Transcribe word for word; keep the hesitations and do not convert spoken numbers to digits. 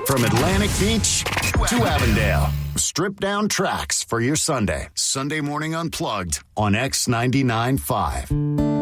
From Atlantic Beach to Avondale. Strip down tracks for your Sunday. Sunday Morning Unplugged on X ninety-nine point five.